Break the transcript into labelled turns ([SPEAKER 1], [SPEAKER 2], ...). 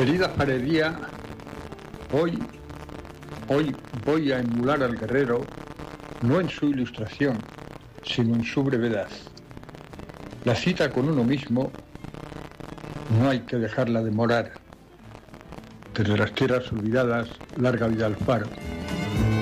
[SPEAKER 1] Querida Jaredía, hoy voy a emular al guerrero, no en su ilustración, sino en su brevedad. La cita con uno mismo no hay que dejarla demorar. Desde las tierras olvidadas, larga vida al faro.